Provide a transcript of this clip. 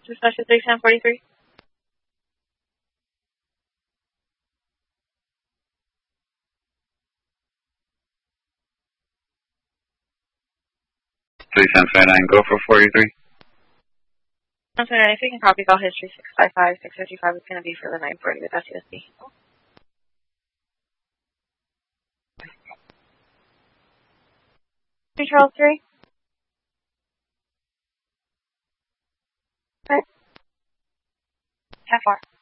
Dispatch 3743. 3759, go for 43. I'm sorry, if you can copy call history 655, 655 is going to be for the 940 with SUSD. Control 3. Okay. How far?